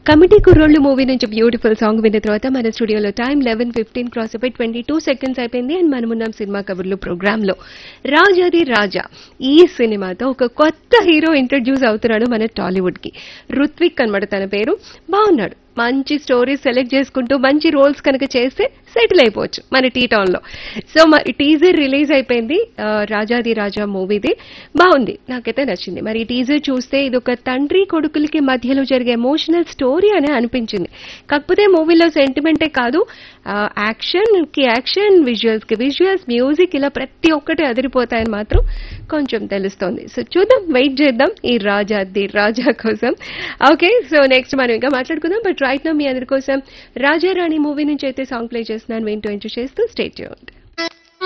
Committee కుర్రోళ్ళు movie నుంచి beautiful song విన్న తర్వాత మన స్టూడియోలో టైం 11:15 క్రాస్ అయిపోయి 22 సెకండ్స్ అయిపోయింది. అండ్ మనమున్నాం సినిమా కబుర్లు ప్రోగ్రామ్ లో. రాజాది రాజా ఈ సినిమాతో ఒక కొత్త హీరో ఇంట్రడ్యూస్ అవుతున్నాడు మన టాలీవుడ్ కి. రుత్విక్ అన్నమాట తన పేరు. బాగున్నాడు, మంచి స్టోరీ సెలెక్ట్ చేసుకుంటూ మంచి రోల్స్ కనుక చేస్తే సెటిల్ అయిపోవచ్చు మన టీ టౌన్ లో. సో టీజర్ రిలీజ్ అయిపోయింది రాజాది రాజా మూవీది. బాగుంది, నాకైతే నచ్చింది. మరి ఈ టీజర్ చూస్తే ఇది ఒక తండ్రి కొడుకులకి మధ్యలో జరిగే ఎమోషనల్ స్టోరీ అని అనిపించింది. కాకపోతే మూవీలో సెంటిమెంటే కాదు, యాక్షన్ కి యాక్షన్, విజువల్స్ కి విజువల్స్, మ్యూజిక్ ఇలా ప్రతి ఒక్కటి అదిరిపోతాయని మాత్రం కొంచెం తెలుస్తోంది. సో చూద్దాం, వెయిట్ చేద్దాం ఈ రాజాది రాజా కోసం. ఓకే, సో నెక్స్ట్ మనం ఇంకా మాట్లాడుకుందాం. బట్ రైట్ నౌ మీ అందరి కోసం రాజారాణి మూవీ నుంచి అయితే సాంగ్ ప్లే చేస్తున్నాను. వింటూ ఎంజాయ్ చేస్తూ స్టే ట్యూన్డ్.